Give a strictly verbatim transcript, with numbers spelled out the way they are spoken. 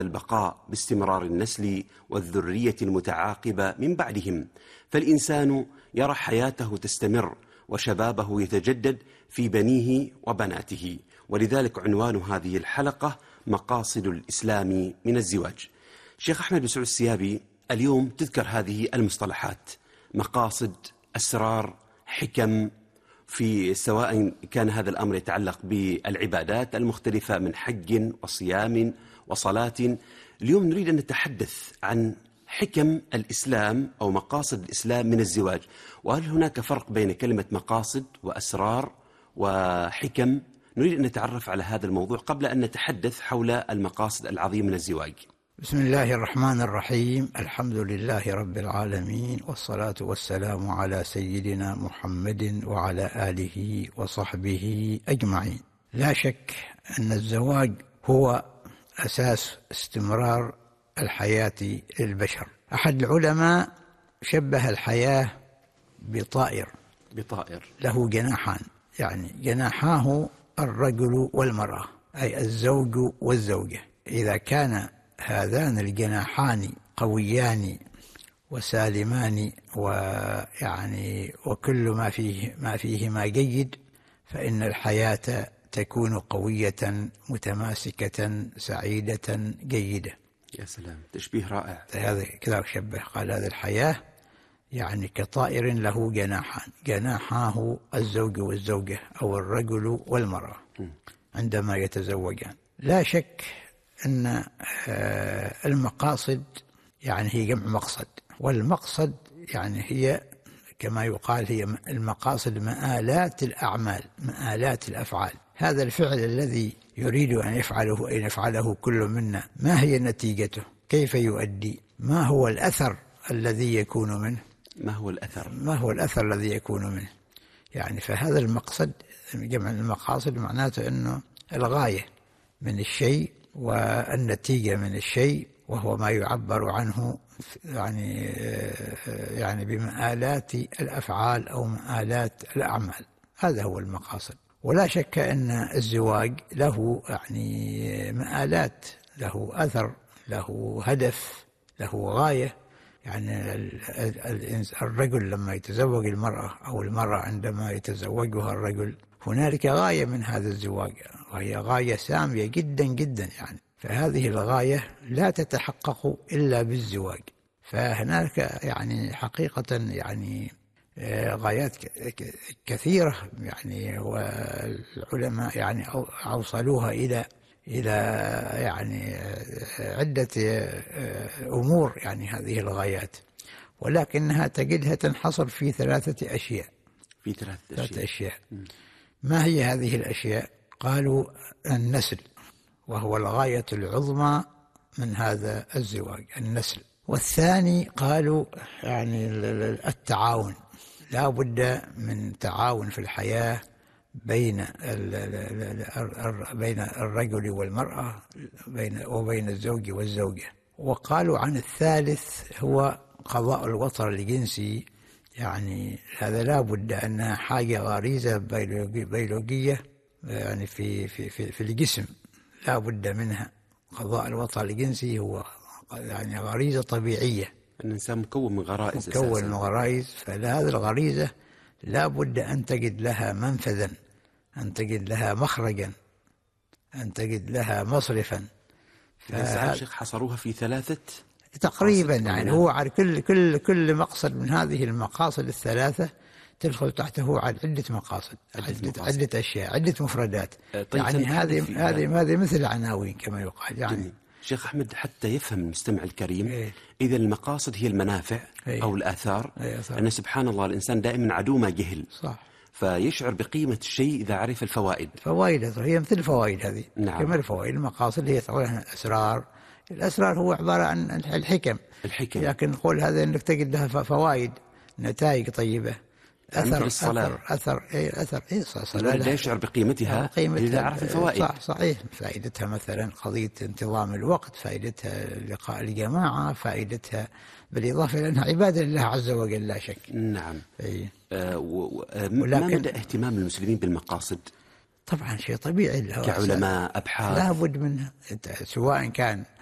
البقاء باستمرار النسل والذرية المتعاقبة من بعدهم، فالإنسان يرى حياته تستمر وشبابه يتجدد في بنيه وبناته. ولذلك عنوان هذه الحلقة مقاصد الإسلام من الزواج. شيخ أحمد بن سعود السيابي، اليوم تذكر هذه المصطلحات: مقاصد، أسرار، حكم، في سواء كان هذا الأمر يتعلق بالعبادات المختلفة من حج وصيام وصلاة. اليوم نريد أن نتحدث عن حكم الإسلام أو مقاصد الإسلام من الزواج، وهل هناك فرق بين كلمة مقاصد وأسرار وحكم؟ نريد أن نتعرف على هذا الموضوع قبل أن نتحدث حول المقاصد العظيمة من الزواج. بسم الله الرحمن الرحيم. الحمد لله رب العالمين، والصلاة والسلام على سيدنا محمد وعلى آله وصحبه أجمعين. لا شك أن الزواج هو أساس استمرار الحياة للبشر. أحد العلماء شبه الحياة بطائر بطائر له جناحان، يعني جناحاه الرجل والمرأة، أي الزوج والزوجة. إذا كان هذان الجناحان قويان وسالمان ويعني وكل ما فيه ما فيهما جيد، فإن الحياة تكون قوية متماسكة سعيدة جيدة. يا سلام، تشبيه رائع. هذا كذا شبه، قال هذه الحياة يعني كطائر له جناحان، جناحاه الزوج والزوجة أو الرجل والمرأة عندما يتزوجان. لا شك أن المقاصد يعني هي جمع مقصد، والمقصد يعني هي كما يقال هي المقاصد مآلات الأعمال، مآلات الأفعال. هذا الفعل الذي يريد أن يفعله أن يفعله كل منا، ما هي نتيجته؟ كيف يؤدي؟ ما هو الأثر الذي يكون منه؟ ما هو الأثر؟ ما هو الأثر الذي يكون منه؟ يعني فهذا المقصد، جمع المقاصد معناته أنه الغاية من الشيء والنتيجة من الشيء، وهو ما يعبر عنه يعني يعني بمآلات الأفعال أو مآلات الأعمال. هذا هو المقاصد. ولا شك أن الزواج له يعني مآلات، له أثر، له هدف، له غاية. يعني الرجل لما يتزوج المرأة أو المرأة عندما يتزوجها الرجل، هنالك غاية من هذا الزواج، وهي غاية سامية جدا جدا يعني. فهذه الغاية لا تتحقق إلا بالزواج. فهناك يعني حقيقة يعني غايات كثيرة يعني، والعلماء يعني أوصلوها إلى إلى يعني عدة أمور يعني هذه الغايات، ولكنها تجدها تنحصر في ثلاثة أشياء. في ثلاثة ثلاثة أشياء. أشياء. ما هي هذه الأشياء؟ قالوا النسل، وهو الغاية العظمى من هذا الزواج، النسل. والثاني قالوا يعني التعاون، لا بد من تعاون في الحياة بين بين الرجل والمرأة، بين وبين الزوج والزوجة. وقالوا عن الثالث هو قضاء الوطر الجنسي، يعني هذا لا بد أنها حاجة غريزة بيولوجية يعني في في في, في الجسم، لا بد منها. قضاء الوطر الجنسي هو يعني غريزة طبيعية، الإنسان مكون من غرائز، مكون من غرائز. فهذه الغريزة لا بد أن تجد لها منفذا، أن تجد لها مخرجا، أن تجد لها مصرفا. فالشيخ حصروها في ثلاثة تقريبا يعني. هو على كل كل كل مقصد من هذه المقاصد الثلاثة تدخل تحته على عدة مقاصد، عدة, عدة أشياء، عدة مفردات. طيب يعني هذه هذه هذه مثل عناوين كما يقال يعني. جميل. شيخ أحمد، حتى يفهم المستمع الكريم، إيه؟ إذا المقاصد هي المنافع إيه؟ أو الآثار. إيه؟ أن سبحان الله الإنسان دائما عدو ما جهل، صح، فيشعر بقيمة الشيء إذا عرف الفوائد. فوائد هي مثل الفوائد هذه. نعم. كما الفوائد، المقاصد هي طبعا أسرار. الأسرار هو عبارة عن الحكم الحكم لكن نقول هذا أنك تجد لها فوائد، نتائج طيبة، أثر الصلاة. أثر أثر إيه أثر إيه الصلاة لا يشعر بقيمتها إذا عرف الفوائد. صح، صحيح. فائدتها مثلا قضية انتظام الوقت، فائدتها لقاء الجماعة، فائدتها بالإضافة إلى أنها عبادة لله عز وجل لا شك. نعم. أي. آه و... آه ما مدى اهتمام المسلمين بالمقاصد؟ طبعا شيء طبيعي كعلماء أبحاث لا بد منها، سواء كان